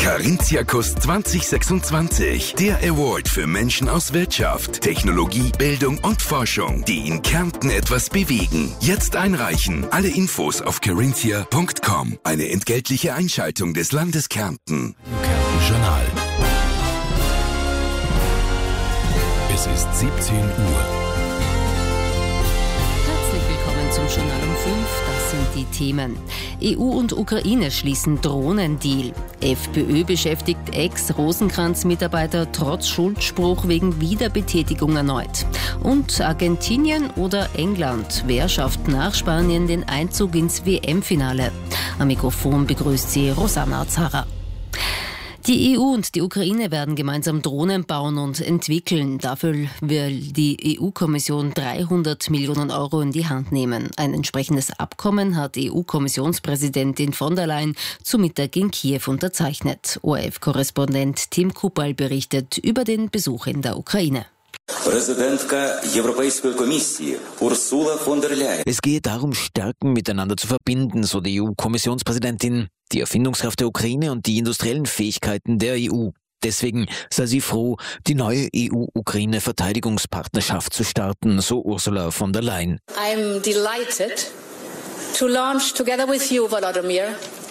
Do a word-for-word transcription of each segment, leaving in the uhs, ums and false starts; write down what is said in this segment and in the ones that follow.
Carinthia-Kuss zwanzig sechsundzwanzig. Der Award für Menschen aus Wirtschaft, Technologie, Bildung und Forschung, die in Kärnten etwas bewegen. Jetzt einreichen. Alle Infos auf carinthia punkt com. Eine entgeltliche Einschaltung des Landes Kärnten. Kärnten Journal. Es ist siebzehn Uhr. Herzlich willkommen zum Journal um fünf. Das sind die Themen. E U und Ukraine schließen Drohnendeal. FPÖ beschäftigt Ex-Rosenkranz-Mitarbeiter trotz Schuldspruch wegen Wiederbetätigung erneut. Und Argentinien oder England? Wer schafft nach Spanien den Einzug ins W M-Finale? Am Mikrofon begrüßt sie Rosanna Zara. Die E U und die Ukraine werden gemeinsam Drohnen bauen und entwickeln. Dafür will die E U-Kommission dreihundert Millionen Euro in die Hand nehmen. Ein entsprechendes Abkommen hat E U-Kommissionspräsidentin von der Leyen zu Mittag in Kiew unterzeichnet. O R F-Korrespondent Tim Kupal berichtet über den Besuch in der Ukraine. Es gehe darum, Stärken miteinander zu verbinden, so die E U-Kommissionspräsidentin, die Erfindungskraft der Ukraine und die industriellen Fähigkeiten der E U. Deswegen sei sie froh, die neue E U-Ukraine-Verteidigungspartnerschaft zu starten, so Ursula von der Leyen. I'm delighted to launch together with you, Volodymyr,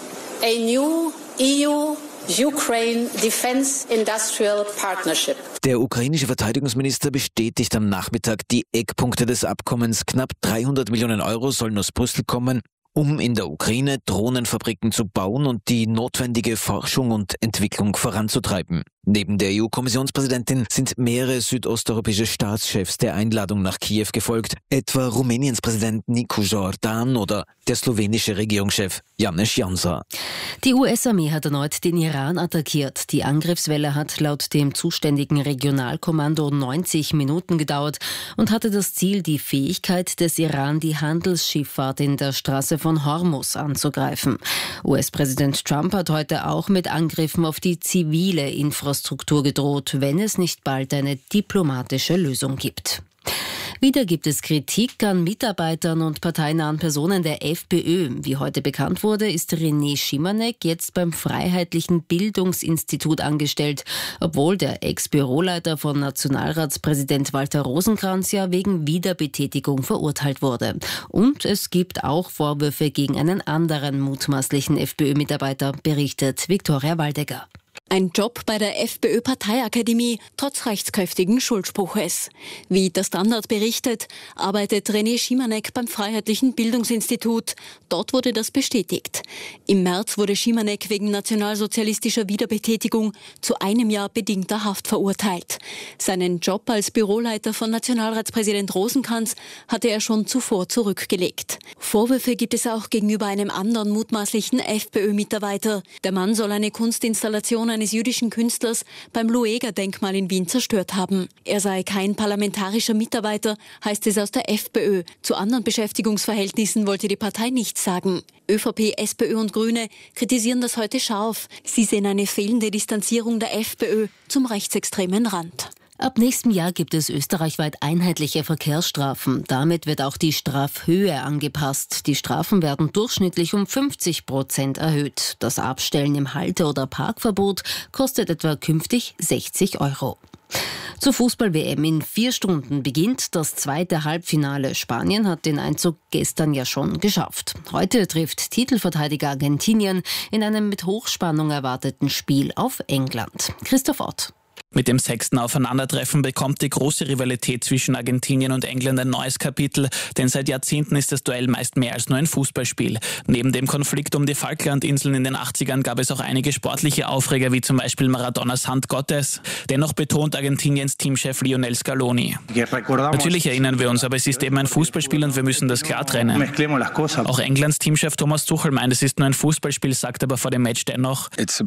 a new E U Ukraine Defense Industrial Partnership. Der ukrainische Verteidigungsminister bestätigt am Nachmittag die Eckpunkte des Abkommens. Knapp dreihundert Millionen Euro sollen aus Brüssel kommen, um in der Ukraine Drohnenfabriken zu bauen und die notwendige Forschung und Entwicklung voranzutreiben. Neben der E U-Kommissionspräsidentin sind mehrere südosteuropäische Staatschefs der Einladung nach Kiew gefolgt, etwa Rumäniens Präsident Nicu Jordan oder der slowenische Regierungschef Janez Janša. Die U S-Armee hat erneut den Iran attackiert. Die Angriffswelle hat laut dem zuständigen Regionalkommando neunzig Minuten gedauert und hatte das Ziel, die Fähigkeit des Iran, die Handelsschifffahrt in der Straße von Hormuz anzugreifen. U S-Präsident Trump hat heute auch mit Angriffen auf die zivile Infrastruktur gedroht, wenn es nicht bald eine diplomatische Lösung gibt. Wieder gibt es Kritik an Mitarbeitern und parteinahen Personen der FPÖ. Wie heute bekannt wurde, ist René Schimanek jetzt beim Freiheitlichen Bildungsinstitut angestellt, obwohl der Ex-Büroleiter von Nationalratspräsident Walter Rosenkranz ja wegen Wiederbetätigung verurteilt wurde. Und es gibt auch Vorwürfe gegen einen anderen mutmaßlichen FPÖ-Mitarbeiter, berichtet Viktoria Waldegger. Ein Job bei der FPÖ-Parteiakademie trotz rechtskräftigen Schuldspruches. Wie der Standard berichtet, arbeitet René Schimanek beim Freiheitlichen Bildungsinstitut. Dort wurde das bestätigt. Im März wurde Schimanek wegen nationalsozialistischer Wiederbetätigung zu einem Jahr bedingter Haft verurteilt. Seinen Job als Büroleiter von Nationalratspräsident Rosenkranz hatte er schon zuvor zurückgelegt. Vorwürfe gibt es auch gegenüber einem anderen mutmaßlichen FPÖ-Mitarbeiter. Der Mann soll eine Kunstinstallation eines jüdischen Künstlers beim Lueger-Denkmal in Wien zerstört haben. Er sei kein parlamentarischer Mitarbeiter, heißt es aus der FPÖ. Zu anderen Beschäftigungsverhältnissen wollte die Partei nichts sagen. ÖVP, SPÖ und Grüne kritisieren das heute scharf. Sie sehen eine fehlende Distanzierung der FPÖ zum rechtsextremen Rand. Ab nächstem Jahr gibt es österreichweit einheitliche Verkehrsstrafen. Damit wird auch die Strafhöhe angepasst. Die Strafen werden durchschnittlich um fünfzig Prozent erhöht. Das Abstellen im Halte- oder Parkverbot kostet etwa künftig sechzig Euro. Zur Fußball-W M in vier Stunden beginnt das zweite Halbfinale. Spanien hat den Einzug gestern ja schon geschafft. Heute trifft Titelverteidiger Argentinien in einem mit Hochspannung erwarteten Spiel auf England. Christoph Ott. Mit dem sechsten Aufeinandertreffen bekommt die große Rivalität zwischen Argentinien und England ein neues Kapitel, denn seit Jahrzehnten ist das Duell meist mehr als nur ein Fußballspiel. Neben dem Konflikt um die Falklandinseln in den achtzigern gab es auch einige sportliche Aufreger, wie zum Beispiel Maradonas Hand Gottes. Dennoch betont Argentiniens Teamchef Lionel Scaloni: Natürlich erinnern wir uns, aber es ist eben ein Fußballspiel und wir müssen das klar trennen. Auch Englands Teamchef Thomas Tuchel meint, es ist nur ein Fußballspiel, sagt aber vor dem Match dennoch: Es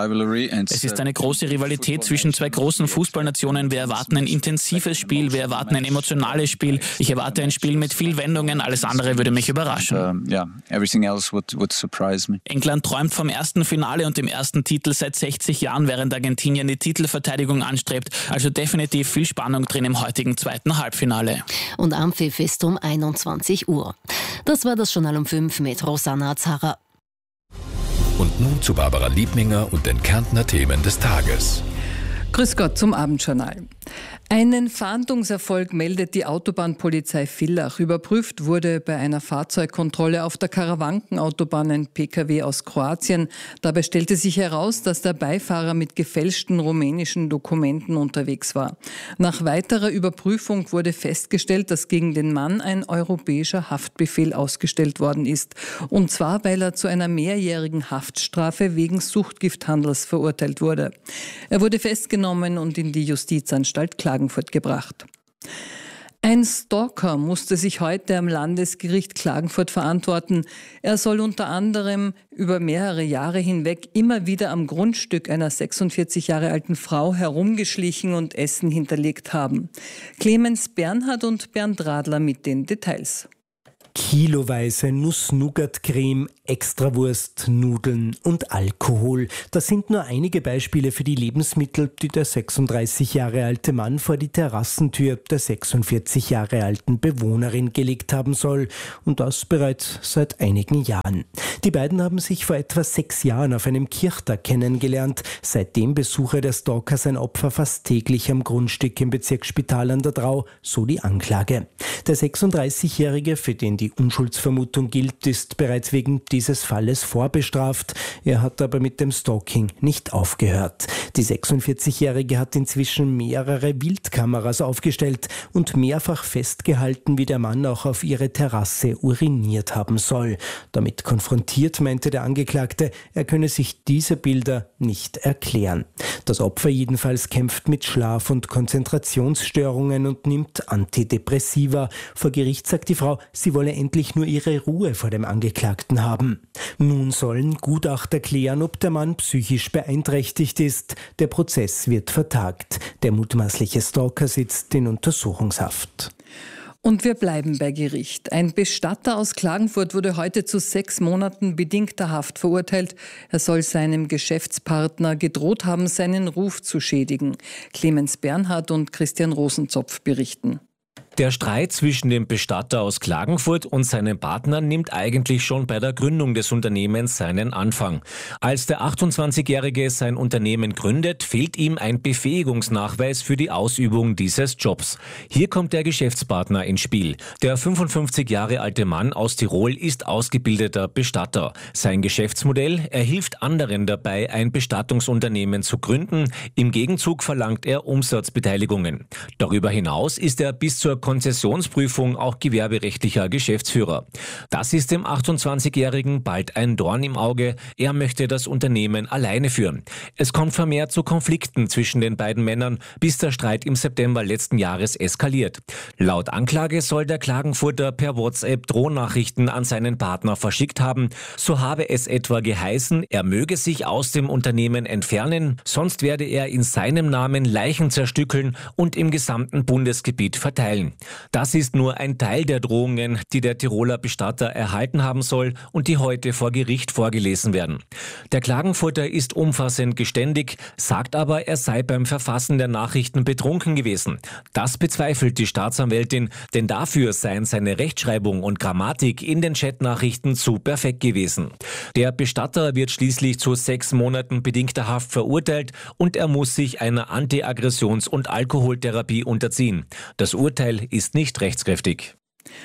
ist eine große Rivalität zwischen zwei großen Fußballnationen. Wir erwarten ein intensives Spiel, wir erwarten ein emotionales Spiel. Ich erwarte ein Spiel mit viel Wendungen, alles andere würde mich überraschen. Uh, yeah, everything else would, would surprise me. England träumt vom ersten Finale und dem ersten Titel seit sechzig Jahren, während Argentinien die Titelverteidigung anstrebt. Also definitiv viel Spannung drin im heutigen zweiten Halbfinale. Und Anpfiff ist um einundzwanzig Uhr. Das war das Journal um fünf mit Rosanna Zara. Und nun zu Barbara Liebminger und den Kärntner Themen des Tages. Grüß Gott zum Abendjournal. Einen Fahndungserfolg meldet die Autobahnpolizei Villach. Überprüft wurde bei einer Fahrzeugkontrolle auf der Karawankenautobahn ein P K W aus Kroatien. Dabei stellte sich heraus, dass der Beifahrer mit gefälschten rumänischen Dokumenten unterwegs war. Nach weiterer Überprüfung wurde festgestellt, dass gegen den Mann ein europäischer Haftbefehl ausgestellt worden ist. Und zwar, weil er zu einer mehrjährigen Haftstrafe wegen Suchtgifthandels verurteilt wurde. Er wurde festgenommen und in die Justizanstalt Klagenfurt gebracht. Ein Stalker musste sich heute am Landesgericht Klagenfurt verantworten. Er soll unter anderem über mehrere Jahre hinweg immer wieder am Grundstück einer sechsundvierzig Jahre alten Frau herumgeschlichen und Essen hinterlegt haben. Clemens Bernhard und Bernd Radler mit den Details. Kiloweise Nuss-Nougat-Creme, Extrawurst, Nudeln und Alkohol. Das sind nur einige Beispiele für die Lebensmittel, die der sechsunddreißig Jahre alte Mann vor die Terrassentür der sechsundvierzig Jahre alten Bewohnerin gelegt haben soll. Und das bereits seit einigen Jahren. Die beiden haben sich vor etwa sechs Jahren auf einem Kirchtag kennengelernt. Seitdem besuche der Stalker sein Opfer fast täglich am Grundstück im Bezirk Spital an der Drau, so die Anklage. Der sechsunddreißigjährige, für den die Unschuldsvermutung gilt, ist bereits wegen dieses Falles vorbestraft. Er hat aber mit dem Stalking nicht aufgehört. Die sechsundvierzigjährige hat inzwischen mehrere Wildkameras aufgestellt und mehrfach festgehalten, wie der Mann auch auf ihre Terrasse uriniert haben soll. Damit konfrontiert meinte der Angeklagte, er könne sich diese Bilder nicht erklären. Das Opfer jedenfalls kämpft mit Schlaf- und Konzentrationsstörungen und nimmt Antidepressiva. Vor Gericht sagt die Frau, sie wolle endlich nur ihre Ruhe vor dem Angeklagten haben. Nun sollen Gutachter klären, ob der Mann psychisch beeinträchtigt ist. Der Prozess wird vertagt. Der mutmaßliche Stalker sitzt in Untersuchungshaft. Und wir bleiben bei Gericht. Ein Bestatter aus Klagenfurt wurde heute zu sechs Monaten bedingter Haft verurteilt. Er soll seinem Geschäftspartner gedroht haben, seinen Ruf zu schädigen. Clemens Bernhard und Christian Rosenzopf berichten. Der Streit zwischen dem Bestatter aus Klagenfurt und seinem Partner nimmt eigentlich schon bei der Gründung des Unternehmens seinen Anfang. Als der achtundzwanzigjährige sein Unternehmen gründet, fehlt ihm ein Befähigungsnachweis für die Ausübung dieses Jobs. Hier kommt der Geschäftspartner ins Spiel. Der fünfundfünfzig Jahre alte Mann aus Tirol ist ausgebildeter Bestatter. Sein Geschäftsmodell: er hilft anderen dabei, ein Bestattungsunternehmen zu gründen. Im Gegenzug verlangt er Umsatzbeteiligungen. Darüber hinaus ist er bis zur Konzessionsprüfung auch gewerberechtlicher Geschäftsführer. Das ist dem achtundzwanzigjährigen bald ein Dorn im Auge. Er möchte das Unternehmen alleine führen. Es kommt vermehrt zu Konflikten zwischen den beiden Männern, bis der Streit im September letzten Jahres eskaliert. Laut Anklage soll der Klagenfurter per WhatsApp Drohnachrichten an seinen Partner verschickt haben. So habe es etwa geheißen, er möge sich aus dem Unternehmen entfernen, sonst werde er in seinem Namen Leichen zerstückeln und im gesamten Bundesgebiet verteilen. Das ist nur ein Teil der Drohungen, die der Tiroler Bestatter erhalten haben soll und die heute vor Gericht vorgelesen werden. Der Klagenfurter ist umfassend geständig, sagt aber, er sei beim Verfassen der Nachrichten betrunken gewesen. Das bezweifelt die Staatsanwältin, denn dafür seien seine Rechtschreibung und Grammatik in den Chatnachrichten zu perfekt gewesen. Der Bestatter wird schließlich zu sechs Monaten bedingter Haft verurteilt und er muss sich einer Antiaggressions- und Alkoholtherapie unterziehen. Das Urteil ist nicht rechtskräftig.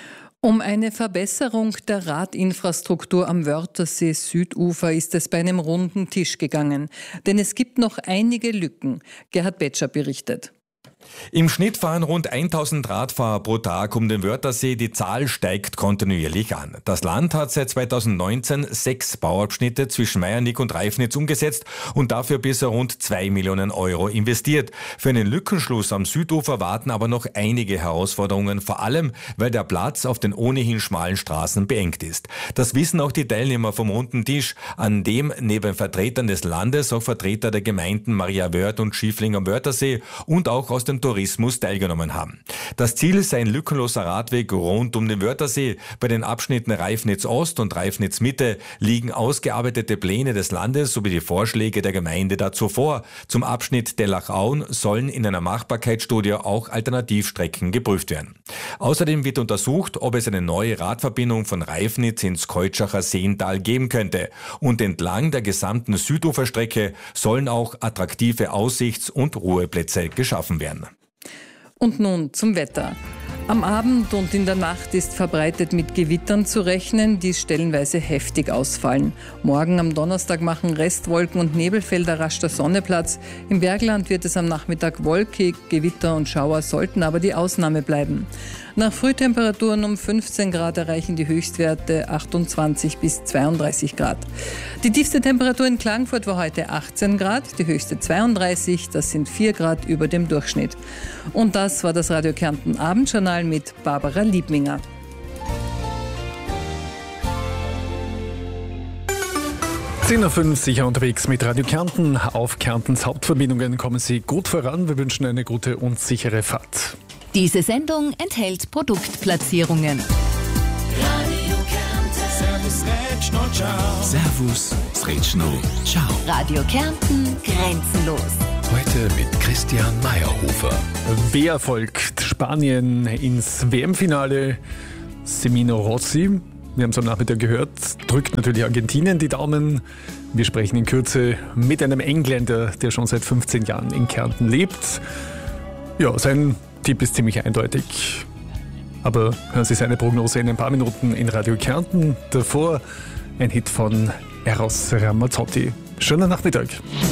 Um eine Verbesserung der Radinfrastruktur am Wörthersee Südufer ist es bei einem runden Tisch gegangen. Denn es gibt noch einige Lücken. Gerhard Betscher berichtet. Im Schnitt fahren rund tausend Radfahrer pro Tag um den Wörthersee. Die Zahl steigt kontinuierlich an. Das Land hat seit zweitausendneunzehn sechs Bauabschnitte zwischen Meiernigg und Reifnitz umgesetzt und dafür bisher rund zwei Millionen Euro investiert. Für einen Lückenschluss am Südufer warten aber noch einige Herausforderungen, vor allem weil der Platz auf den ohnehin schmalen Straßen beengt ist. Das wissen auch die Teilnehmer vom runden Tisch, an dem neben Vertretern des Landes auch Vertreter der Gemeinden Maria Wörth und Schiefling am Wörthersee und auch aus den am Tourismus teilgenommen haben. Das Ziel sei ein lückenloser Radweg rund um den Wörthersee. Bei den Abschnitten Reifnitz Ost und Reifnitz Mitte liegen ausgearbeitete Pläne des Landes sowie die Vorschläge der Gemeinde dazu vor. Zum Abschnitt Dellach-Auen sollen in einer Machbarkeitsstudie auch Alternativstrecken geprüft werden. Außerdem wird untersucht, ob es eine neue Radverbindung von Reifnitz ins Keutschach'er Seental geben könnte. Und entlang der gesamten Süduferstrecke sollen auch attraktive Aussichts- und Ruheplätze geschaffen werden. Und nun zum Wetter. Am Abend und in der Nacht ist verbreitet mit Gewittern zu rechnen, die stellenweise heftig ausfallen. Morgen am Donnerstag machen Restwolken und Nebelfelder rasch der Sonne Platz. Im Bergland wird es am Nachmittag wolkig, Gewitter und Schauer sollten aber die Ausnahme bleiben. Nach Frühtemperaturen um fünfzehn Grad erreichen die Höchstwerte achtundzwanzig bis zweiunddreißig Grad. Die tiefste Temperatur in Klagenfurt war heute achtzehn Grad, die höchste zweiunddreißig, das sind vier Grad über dem Durchschnitt. Und das war das Radio Kärnten Abendjournal mit Barbara Liebminger. zehn Uhr fünf sicher unterwegs mit Radio Kärnten. Auf Kärntens Hauptverbindungen kommen Sie gut voran. Wir wünschen eine gute und sichere Fahrt. Diese Sendung enthält Produktplatzierungen. Radio Kärnten. Servus, Rätschno, ciao. Servus, Rätschno, ciao. Radio Kärnten, grenzenlos. Heute mit Christian Meyerhofer. Wer folgt Spanien ins W M-Finale? Semino Rossi, wir haben es am Nachmittag gehört, drückt natürlich Argentinien die Daumen. Wir sprechen in Kürze mit einem Engländer, der schon seit fünfzehn Jahren in Kärnten lebt. Ja, sein Tipp ist ziemlich eindeutig. Aber hören Sie seine Prognose in ein paar Minuten in Radio Kärnten. Davor ein Hit von Eros Ramazzotti. Schönen Nachmittag.